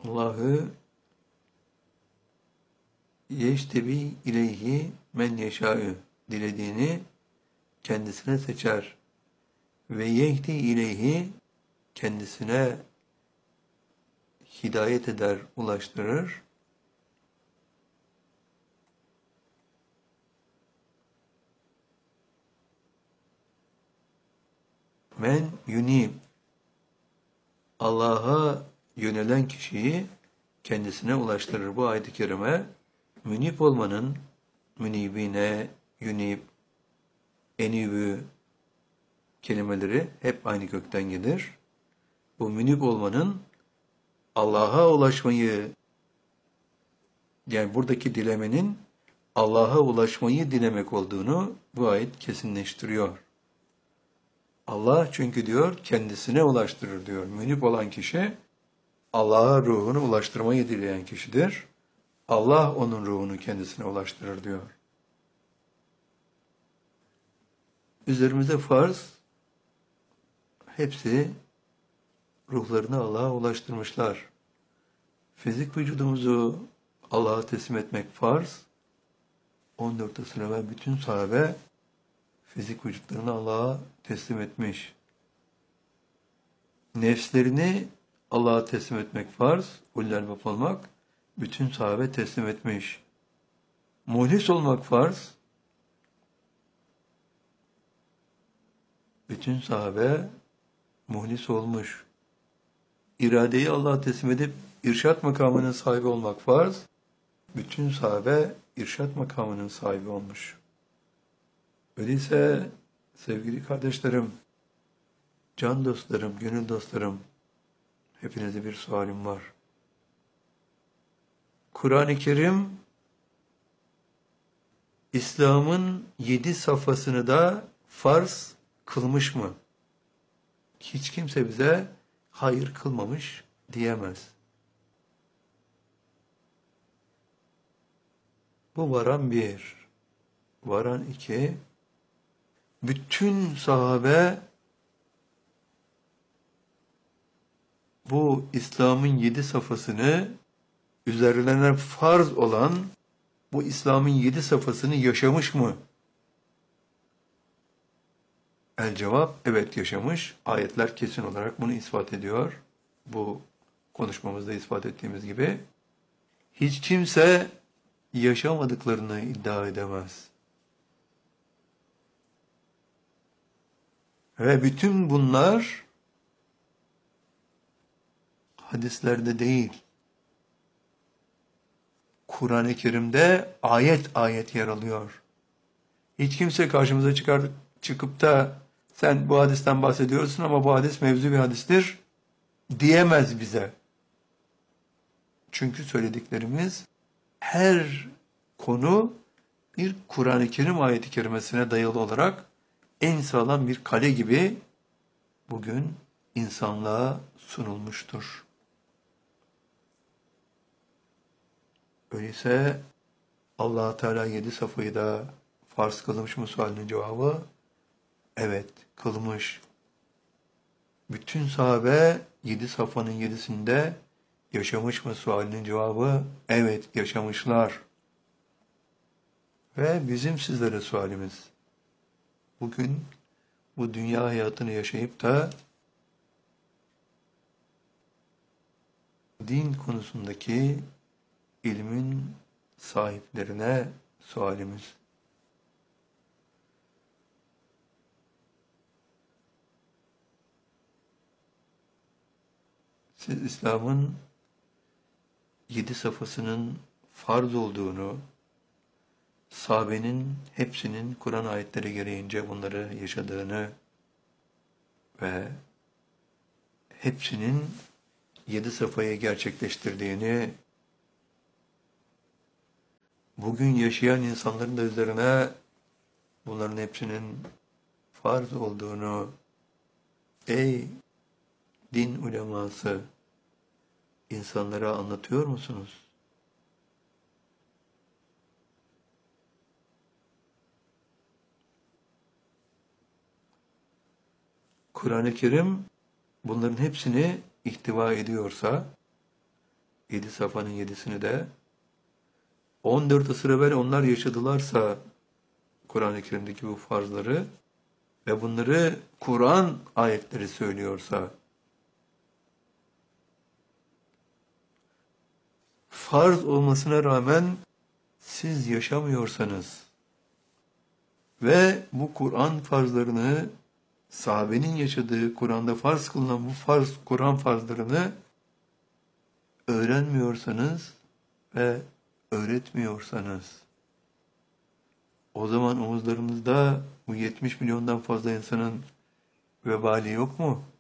Allah'ı yeştebi ileyhi men yeşâ'ü dilediğini kendisine seçer ve yehdi ileyhi kendisine hidayet eder, ulaştırır. Men yunib Allah'a yönelen kişiyi kendisine ulaştırır. Bu ayet-i kerime münib olmanın münibine, yunib, enibü kelimeleri hep aynı kökten gelir. Bu münib olmanın Allah'a ulaşmayı, yani buradaki dilemenin Allah'a ulaşmayı dilemek olduğunu bu ayet kesinleştiriyor. Allah çünkü diyor kendisine ulaştırır diyor. Münib olan kişi Allah'a ruhunu ulaştırmayı dileyen kişidir. Allah onun ruhunu kendisine ulaştırır diyor. Üzerimize farz, hepsi ruhlarını Allah'a ulaştırmışlar. Fizik vücudumuzu Allah'a teslim etmek farz. 14 asır evvel bütün sahabe fizik vücutlarını Allah'a teslim etmiş. Nefslerini Allah'a teslim etmek farz. Ulul albab olmak bütün sahabe teslim etmiş. Muhlis olmak farz. Bütün sahabe muhlis olmuş. İradeyi Allah'a teslim edip irşat makamının sahibi olmak farz. Bütün sahabe irşat makamının sahibi olmuş. Öyleyse sevgili kardeşlerim, can dostlarım, gönül dostlarım, hepinize bir sualim var. Kur'an-ı Kerim, İslam'ın 7 safhasını da farz kılmış mı? Hiç kimse bize hayır kılmamış diyemez. Bu varan bir. Varan iki. Bütün sahabe bu İslam'ın 7 safhasını, üzerlerine farz olan bu İslam'ın 7 safhasını yaşamış mı? El cevap, evet yaşamış. Ayetler kesin olarak bunu ispat ediyor. Bu konuşmamızda ispat ettiğimiz gibi. Hiç kimse yaşamadıklarını iddia edemez. Ve bütün bunlar hadislerde değil, Kur'an-ı Kerim'de ayet ayet yer alıyor. Hiç kimse karşımıza çıkıp da sen bu hadisten bahsediyorsun ama bu hadis mevzu bir hadistir diyemez bize. Çünkü söylediklerimiz her konu bir Kur'an-ı Kerim ayeti kerimesine dayalı olarak en sağlam bir kale gibi bugün insanlığa sunulmuştur. Öyleyse Allah-u Teala 7 safhayı da farz kılmış mı sualinin cevabı? Evet, kılmış. Bütün sahabe 7 safhanın 7'sinde yaşamış mı sualinin cevabı? Evet, yaşamışlar. Ve bizim sizlere sualimiz, bugün bu dünya hayatını yaşayıp da din konusundaki ilmin sahiplerine sualimiz. Siz İslam'ın 7 safhasının farz olduğunu, sahabenin hepsinin Kur'an ayetleri gereğince bunları yaşadığını ve hepsinin 7 safhayı gerçekleştirdiğini, bugün yaşayan insanların da üzerine bunların hepsinin farz olduğunu, ey din uleması, insanlara anlatıyor musunuz? Kur'an-ı Kerim bunların hepsini ihtiva ediyorsa, 7 safhanın 7'sini de 14 asır evvel onlar yaşadılarsa Kur'an-ı Kerim'deki bu farzları ve bunları Kur'an ayetleri söylüyorsa, farz olmasına rağmen siz yaşamıyorsanız ve bu Kur'an farzlarını, sahabenin yaşadığı Kur'an'da farz kılınan bu Kur'an farzlarını öğrenmiyorsanız ve öğretmiyorsanız, o zaman omuzlarımızda bu 70 milyondan fazla insanın vebali yok mu?